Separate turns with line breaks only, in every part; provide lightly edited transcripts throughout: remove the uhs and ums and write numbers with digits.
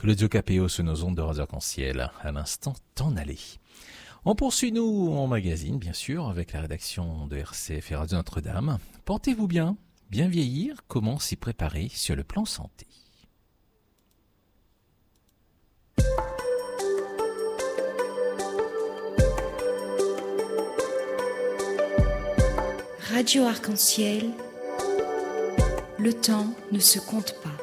Claudio Capéo sur nos ondes de Radio Arc-en-Ciel. À l'instant, t'en aller. On poursuit nous en magazine, bien sûr, avec la rédaction de RCF et Radio Notre-Dame. Portez-vous bien, bien vieillir, comment s'y préparer sur le plan santé.
Radio Arc-en-Ciel, le temps ne se compte pas.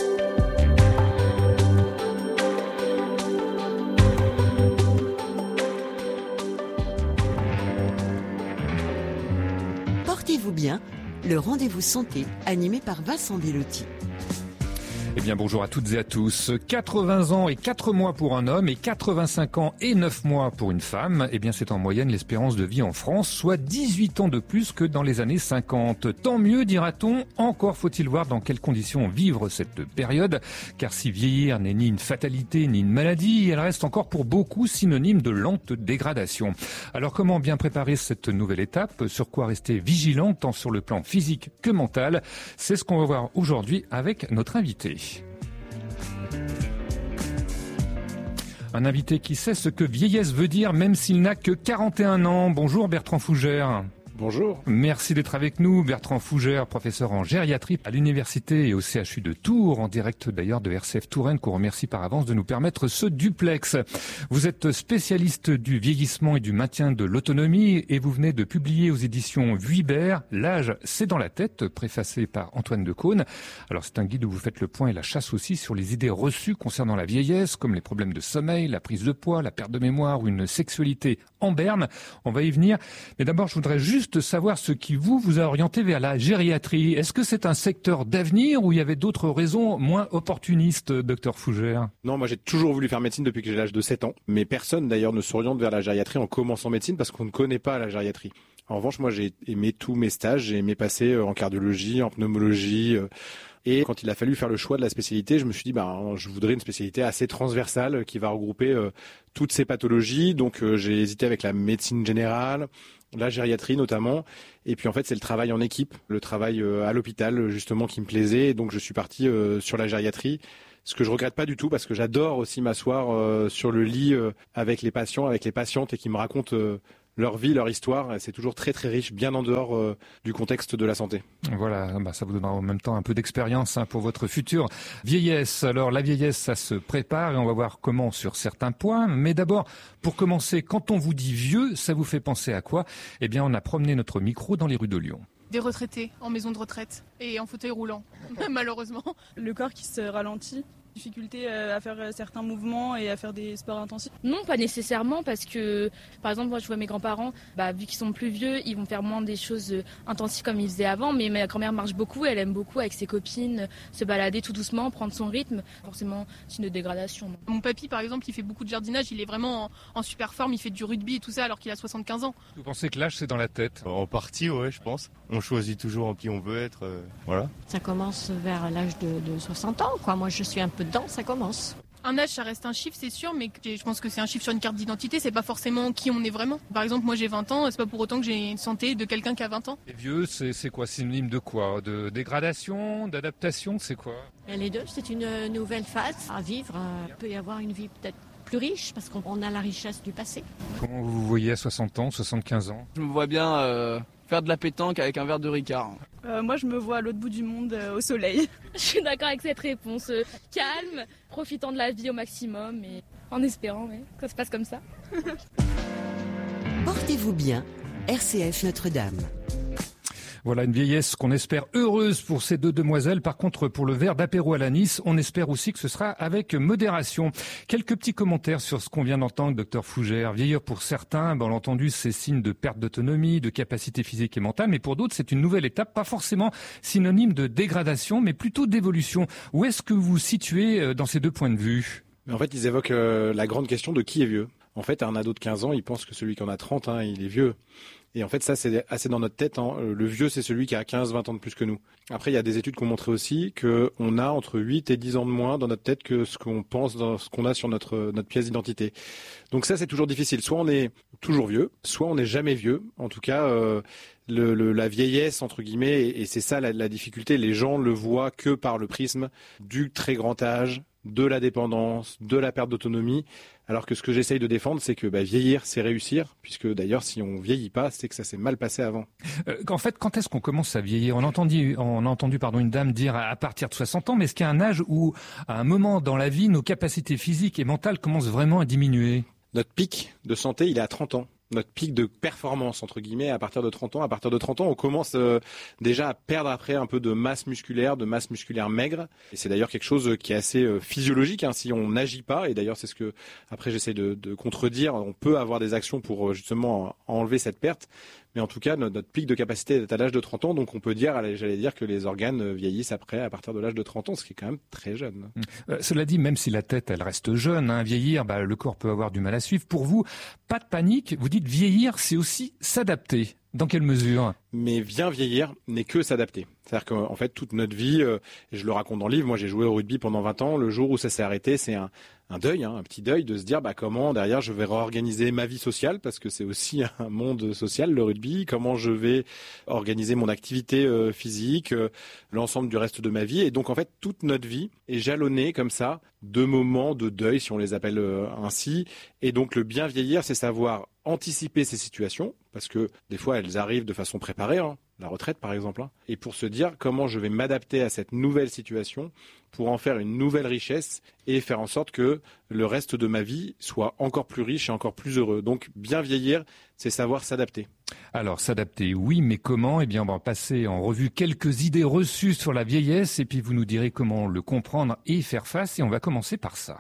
Portez-vous bien, le rendez-vous santé animé par Vincent Bellotti.
Eh bien bonjour à toutes et à tous. 80 ans et 4 mois pour un homme et 85 ans et 9 mois pour une femme. Eh bien c'est en moyenne l'espérance de vie en France, soit 18 ans de plus que dans les années 50. Tant mieux dira-t-on, encore faut-il voir dans quelles conditions vivre cette période. Car si vieillir n'est ni une fatalité ni une maladie, elle reste encore pour beaucoup synonyme de lente dégradation. Alors comment bien préparer cette nouvelle étape? Sur quoi rester vigilant tant sur le plan physique que mental? C'est ce qu'on va voir aujourd'hui avec notre invité. Un invité qui sait ce que vieillesse veut dire même s'il n'a que 41 ans. Bonjour Bertrand Fougère.
Bonjour.
Merci d'être avec nous. Bertrand Fougère, professeur en gériatrie à l'université et au CHU de Tours, en direct d'ailleurs de RCF Touraine, qu'on remercie par avance de nous permettre ce duplex. Vous êtes spécialiste du vieillissement et du maintien de l'autonomie et vous venez de publier aux éditions Vuibert, L'âge, c'est dans la tête, préfacé par Antoine Decaune. Alors c'est un guide où vous faites le point et la chasse aussi sur les idées reçues concernant la vieillesse, comme les problèmes de sommeil, la prise de poids, la perte de mémoire ou une sexualité en berne. On va y venir. Mais d'abord, je voudrais juste savoir ce qui vous a orienté vers la gériatrie. Est-ce que c'est un secteur d'avenir ou il y avait d'autres raisons moins opportunistes, docteur Fougère?
Non, moi j'ai toujours voulu faire médecine depuis que j'ai l'âge de 7 ans. Mais personne d'ailleurs ne s'oriente vers la gériatrie en commençant médecine parce qu'on ne connaît pas la gériatrie. En revanche, moi j'ai aimé tous mes stages. J'ai aimé passer en cardiologie, en pneumologie. Et quand il a fallu faire le choix de la spécialité, je me suis dit, je voudrais une spécialité assez transversale qui va regrouper toutes ces pathologies. Donc j'ai hésité avec la médecine générale, la gériatrie notamment. Et puis en fait, c'est le travail en équipe, le travail à l'hôpital justement qui me plaisait. Et donc je suis parti sur la gériatrie. Ce que je regrette pas du tout parce que j'adore aussi m'asseoir sur le lit avec les patients, avec les patientes et qui me racontent leur vie, leur histoire, c'est toujours très très riche, bien en dehors du contexte de la santé.
Voilà, ça vous donnera en même temps un peu d'expérience pour votre future vieillesse. Alors la vieillesse, ça se prépare et on va voir comment sur certains points. Mais d'abord, pour commencer, quand on vous dit vieux, ça vous fait penser à quoi? Eh bien, on a promené notre micro dans les rues de Lyon.
Des retraités en maison de retraite et en fauteuil roulant, malheureusement.
Le corps qui se ralentit. Difficulté à faire certains mouvements et à faire des sports intensifs?
Non, pas nécessairement parce que, par exemple, moi je vois mes grands-parents, vu qu'ils sont plus vieux, ils vont faire moins des choses intensives comme ils faisaient avant, mais ma grand-mère marche beaucoup, elle aime beaucoup avec ses copines, se balader tout doucement, prendre son rythme, forcément signe de dégradation. Non.
Mon papy par exemple, il fait beaucoup de jardinage, il est vraiment en super forme, il fait du rugby et tout ça alors qu'il a 75 ans.
Vous pensez que l'âge c'est dans la tête?
En partie, ouais, je pense. On choisit toujours qui on veut être, voilà.
Ça commence vers l'âge de 60 ans, quoi. Moi je suis un peu dedans, ça commence.
Un âge, ça reste un chiffre, c'est sûr, mais je pense que c'est un chiffre sur une carte d'identité, c'est pas forcément qui on est vraiment. Par exemple, moi j'ai 20 ans, c'est pas pour autant que j'ai une santé de quelqu'un qui a 20 ans.
Et vieux, c'est quoi? Synonyme de quoi? De dégradation, d'adaptation, c'est quoi?
Et les deux, c'est une nouvelle phase à vivre. Il peut y avoir une vie peut-être plus riche parce qu'on a la richesse du passé.
Comment vous vous voyez à 60 ans, 75 ans?
Je me vois bien faire de la pétanque avec un verre de Ricard.
Moi, je me vois à l'autre bout du monde, au soleil.
Je suis d'accord avec cette réponse. Calme, profitant de la vie au maximum et en espérant que ça se passe comme ça.
Portez-vous bien, RCF Notre-Dame.
Voilà une vieillesse qu'on espère heureuse pour ces deux demoiselles. Par contre, pour le verre d'apéro à l'anis, on espère aussi que ce sera avec modération. Quelques petits commentaires sur ce qu'on vient d'entendre, docteur Fougère. Vieillir pour certains, on l'a entendu, c'est signe de perte d'autonomie, de capacité physique et mentale. Mais pour d'autres, c'est une nouvelle étape, pas forcément synonyme de dégradation, mais plutôt d'évolution. Où est-ce que vous vous situez dans ces deux points de vue?
En fait, ils évoquent la grande question de qui est vieux. En fait, un ado de 15 ans, il pense que celui qui en a 30, il est vieux. Et en fait, ça, c'est assez dans notre tête. Le vieux, c'est celui qui a 15-20 ans de plus que nous. Après, il y a des études qui ont montré aussi qu'on a entre 8 et 10 ans de moins dans notre tête que ce qu'on pense, dans ce qu'on a sur notre pièce d'identité. Donc ça, c'est toujours difficile. Soit on est toujours vieux, soit on n'est jamais vieux. En tout cas, la vieillesse, entre guillemets, et c'est ça la difficulté. Les gens le voient que par le prisme du très grand âge, de la dépendance, de la perte d'autonomie. Alors que ce que j'essaye de défendre, c'est que vieillir, c'est réussir, puisque d'ailleurs, si on vieillit pas, c'est que ça s'est mal passé avant.
En fait, quand est-ce qu'on commence à vieillir ? On a entendu une dame dire à partir de 60 ans, mais est-ce qu'il y a un âge où, à un moment dans la vie, nos capacités physiques et mentales commencent vraiment à diminuer ?
Notre pic de santé, il est à 30 ans. Notre pic de performance, entre guillemets, à partir de 30 ans. À partir de 30 ans, on commence déjà à perdre après un peu de masse musculaire maigre. Et c'est d'ailleurs quelque chose qui est assez physiologique, si on n'agit pas. Et d'ailleurs, c'est ce que, après, j'essaie de contredire. On peut avoir des actions pour justement enlever cette perte. Mais en tout cas, notre pic de capacité est à l'âge de 30 ans. Donc on peut dire, j'allais dire que les organes vieillissent après, à partir de l'âge de 30 ans, ce qui est quand même très jeune.
Cela dit, même si la tête, elle reste jeune, vieillir, le corps peut avoir du mal à suivre. Pour vous, pas de panique. Vous dites vieillir, c'est aussi s'adapter. Dans quelle mesure ?
Mais bien vieillir n'est que s'adapter. C'est-à-dire qu'en fait, toute notre vie, et je le raconte dans le livre, moi j'ai joué au rugby pendant 20 ans, le jour où ça s'est arrêté, c'est un deuil, un petit deuil de se dire comment derrière je vais réorganiser ma vie sociale, parce que c'est aussi un monde social, le rugby, comment je vais organiser mon activité physique, l'ensemble du reste de ma vie. Et donc en fait, toute notre vie est jalonnée comme ça de moments de deuil, si on les appelle ainsi. Et donc le bien vieillir, c'est savoir anticiper ces situations, parce que des fois elles arrivent de façon préparée, la retraite par exemple, et pour se dire comment je vais m'adapter à cette nouvelle situation pour en faire une nouvelle richesse et faire en sorte que le reste de ma vie soit encore plus riche et encore plus heureux. Donc bien vieillir, c'est savoir s'adapter.
Alors s'adapter, oui, mais comment ? Eh bien, on va passer en revue quelques idées reçues sur la vieillesse et puis vous nous direz comment le comprendre et y faire face, et on va commencer par ça.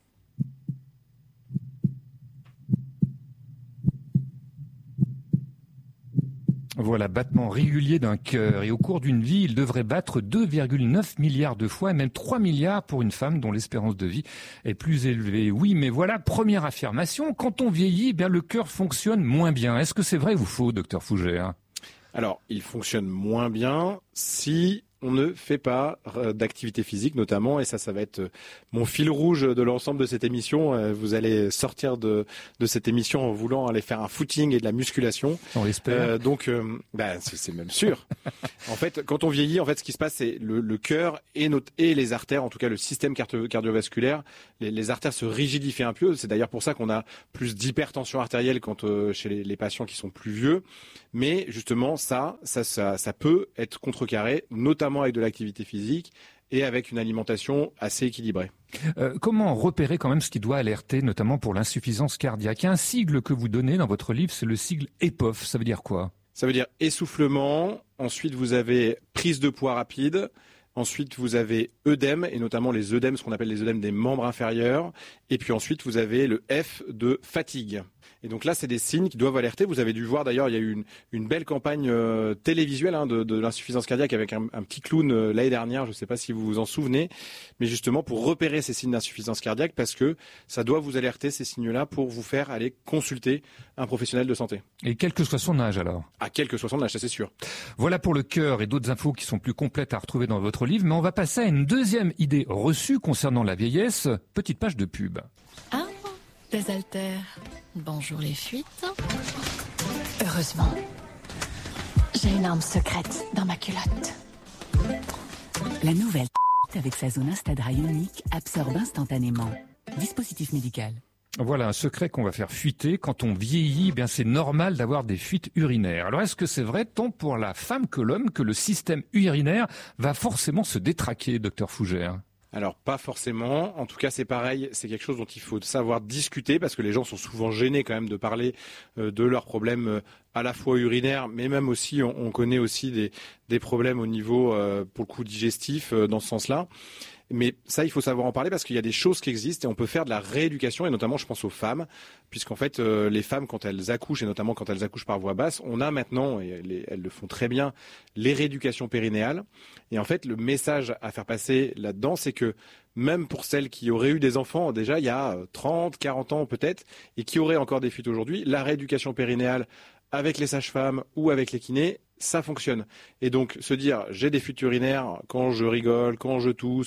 Voilà, battement régulier d'un cœur. Et au cours d'une vie, il devrait battre 2,9 milliards de fois, et même 3 milliards pour une femme dont l'espérance de vie est plus élevée. Oui, mais voilà, première affirmation, quand on vieillit, le cœur fonctionne moins bien. Est-ce que c'est vrai ou faux, docteur Fougère ?
Alors, il fonctionne moins bien si on ne fait pas d'activité physique notamment, et ça va être mon fil rouge de l'ensemble de cette émission. Vous allez sortir de cette émission en voulant aller faire un footing et de la musculation.
On l'espère.
C'est même sûr. En fait, quand on vieillit, ce qui se passe, c'est le cœur et les artères, en tout cas le système cardiovasculaire, les artères se rigidifient un peu. C'est d'ailleurs pour ça qu'on a plus d'hypertension artérielle chez les patients qui sont plus vieux. Mais justement, ça peut être contrecarré, notamment avec de l'activité physique et avec une alimentation assez équilibrée.
Comment repérer quand même ce qui doit alerter, notamment pour l'insuffisance cardiaque ? Il y a un sigle que vous donnez dans votre livre, c'est le sigle EPOF. Ça veut dire quoi ?
Ça veut dire essoufflement. Ensuite, vous avez prise de poids rapide. Ensuite, vous avez œdème, et notamment les œdèmes, ce qu'on appelle les œdèmes des membres inférieurs. Et puis ensuite, vous avez le F de fatigue. Et donc là, c'est des signes qui doivent alerter. Vous avez dû voir, d'ailleurs, il y a eu une belle campagne télévisuelle de l'insuffisance cardiaque avec un petit clown l'année dernière. Je ne sais pas si vous vous en souvenez, mais justement pour repérer ces signes d'insuffisance cardiaque, parce que ça doit vous alerter, ces signes-là, pour vous faire aller consulter un professionnel de santé.
Et quel que soit son âge, alors ?
À quel que soit son âge, ça c'est sûr.
Voilà pour le cœur et d'autres infos qui sont plus complètes à retrouver dans votre livre, mais on va passer à une deuxième idée reçue concernant la vieillesse. Petite page de pub.
Ah, des haltères. Bonjour les fuites. Heureusement, j'ai une arme secrète dans ma culotte.
La nouvelle avec sa zone Instadry unique absorbe instantanément. Dispositif médical.
Voilà un secret qu'on va faire fuiter. Quand on vieillit, c'est normal d'avoir des fuites urinaires. Alors est-ce que c'est vrai, tant pour la femme que l'homme, que le système urinaire va forcément se détraquer, docteur Fougère ?
Alors pas forcément, en tout cas c'est pareil, c'est quelque chose dont il faut savoir discuter, parce que les gens sont souvent gênés quand même de parler de leurs problèmes à la fois urinaires, mais même aussi, on connaît aussi des problèmes au niveau pour le coup digestif dans ce sens-là. Mais ça, il faut savoir en parler, parce qu'il y a des choses qui existent et on peut faire de la rééducation, et notamment je pense aux femmes, puisqu'en fait les femmes, quand elles accouchent, et notamment quand elles accouchent par voie basse, on a maintenant, et elles le font très bien, les rééducations périnéales. Et en fait, le message à faire passer là-dedans, c'est que même pour celles qui auraient eu des enfants déjà il y a 30, 40 ans peut-être, et qui auraient encore des fuites aujourd'hui, la rééducation périnéale avec les sages-femmes ou avec les kinés, ça fonctionne. Et donc se dire j'ai des fuites urinaires quand je rigole, quand je tousse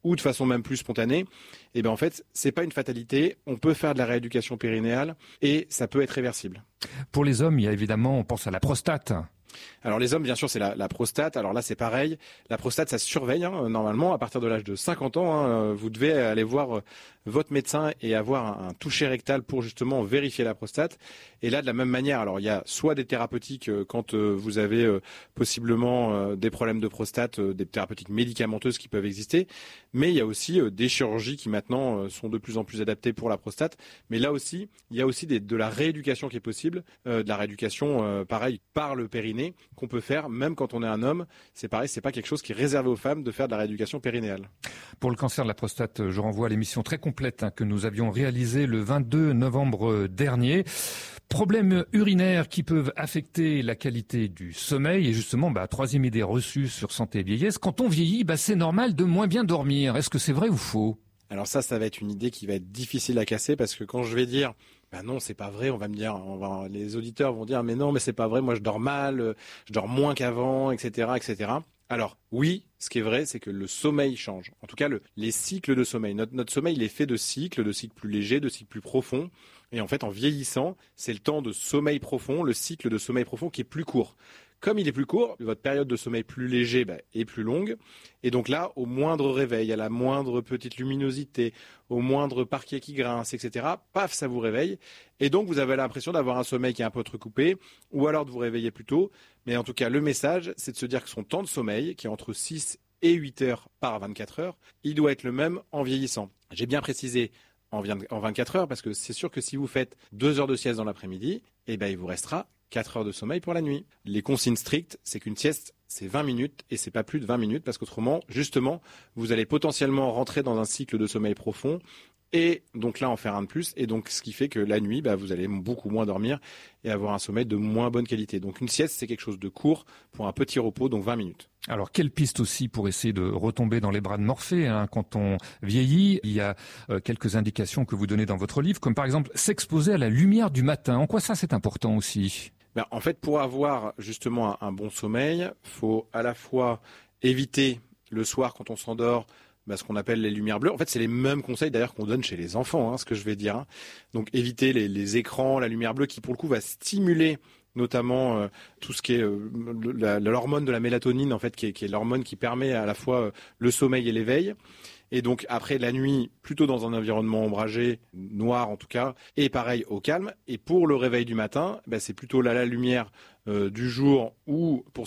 ou de façon même plus spontanée, et bien en fait, c'est pas une fatalité. On peut faire de la rééducation périnéale et ça peut être réversible.
Pour les hommes, il y a évidemment, on pense à la prostate.
Alors les hommes, bien sûr, c'est la prostate. Alors là, c'est pareil. La prostate, ça se surveille normalement à partir de l'âge de 50 ans. Vous devez aller voir votre médecin et avoir un toucher rectal pour justement vérifier la prostate. Et là, de la même manière, alors il y a soit des thérapeutiques quand vous avez possiblement des problèmes de prostate, des thérapeutiques médicamenteuses qui peuvent exister, mais il y a aussi des chirurgies qui maintenant sont de plus en plus adaptées pour la prostate. Mais là aussi, il y a aussi de la rééducation qui est possible, de la rééducation, pareil, par le périnée, qu'on peut faire même quand on est un homme. C'est pareil, c'est pas quelque chose qui est réservé aux femmes de faire de la rééducation périnéale.
Pour le cancer de la prostate, je renvoie à l'émission très complète que nous avions réalisée le 22 novembre dernier. Problèmes urinaires qui peuvent affecter la qualité du sommeil. Et justement, troisième idée reçue sur santé et vieillesse, quand on vieillit, c'est normal de moins bien dormir. Est-ce que c'est vrai ou faux ?
Alors ça va être une idée qui va être difficile à casser parce que quand je vais dire non, c'est pas vrai, on va me dire, les auditeurs vont dire mais non, mais c'est pas vrai, moi je dors mal, je dors moins qu'avant, etc., etc. Alors oui, ce qui est vrai, c'est que le sommeil change. En tout cas, les cycles de sommeil. Notre sommeil, il est fait de cycles plus légers, de cycles plus profonds. Et en fait, en vieillissant, c'est le temps de sommeil profond, le cycle de sommeil profond qui est plus court. Comme il est plus court, votre période de sommeil plus léger est plus longue. Et donc là, au moindre réveil, à la moindre petite luminosité, au moindre parquet qui grince, etc., paf, ça vous réveille. Et donc, vous avez l'impression d'avoir un sommeil qui est un peu entrecoupé, ou alors de vous réveiller plus tôt. Mais en tout cas, le message, c'est de se dire que son temps de sommeil, qui est entre 6 et 8 heures par 24 heures, il doit être le même en vieillissant. J'ai bien précisé en 24 heures, parce que c'est sûr que si vous faites 2 heures de sieste dans l'après-midi, il vous restera 4 heures de sommeil pour la nuit. Les consignes strictes, c'est qu'une sieste, c'est 20 minutes et c'est pas plus de 20 minutes parce qu'autrement, justement, vous allez potentiellement rentrer dans un cycle de sommeil profond et donc là en faire un de plus. Et donc, ce qui fait que la nuit, vous allez beaucoup moins dormir et avoir un sommeil de moins bonne qualité. Donc, une sieste, c'est quelque chose de court pour un petit repos, donc 20 minutes.
Alors, quelle piste aussi pour essayer de retomber dans les bras de Morphée quand on vieillit? Il y a quelques indications que vous donnez dans votre livre, comme par exemple s'exposer à la lumière du matin. En quoi ça, c'est important aussi?
En fait, pour avoir justement un bon sommeil, faut à la fois éviter le soir quand on s'endort ce qu'on appelle les lumières bleues. En fait, c'est les mêmes conseils d'ailleurs qu'on donne chez les enfants, ce que je vais dire. Donc, éviter les écrans, la lumière bleue qui, pour le coup, va stimuler notamment tout ce qui est l'hormone de la mélatonine, en fait, qui est l'hormone qui permet à la fois le sommeil et l'éveil. Et donc après la nuit, plutôt dans un environnement ombragé, noir en tout cas, et pareil au calme. Et pour le réveil du matin, c'est plutôt la lumière du jour ou pour